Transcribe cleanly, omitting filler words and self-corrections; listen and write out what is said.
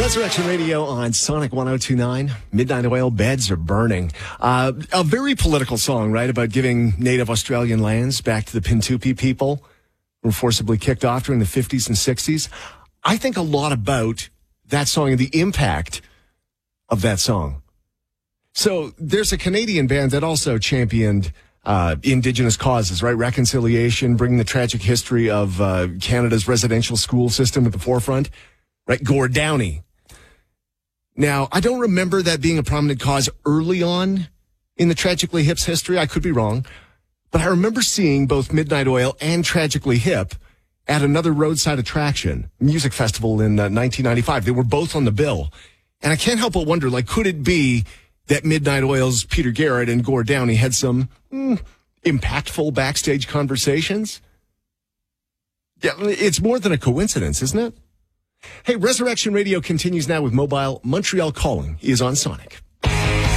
Resurrection Radio on Sonic 102.9. Midnight Oil, Beds Are Burning. A very political song, right, about giving native Australian lands back to the Pintupi people who were forcibly kicked off during the 50s and 60s. I think a lot about that song and the impact of that song. So there's a Canadian band that also championed Indigenous causes, right? Reconciliation, bringing the tragic history of Canada's residential school system at the forefront, right? Gord Downie. Now, I don't remember that being a prominent cause early on in the Tragically Hip's history. I could be wrong. But I remember seeing both Midnight Oil and Tragically Hip at another roadside attraction, music festival in 1995. They were both on the bill. And I can't help but wonder, like, could it be that Midnight Oil's Peter Garrett and Gord Downie had some impactful backstage conversations? Yeah, it's more than a coincidence, isn't it? Hey, Resurrection Radio continues now with Mobile. Montreal Calling is on Sonic.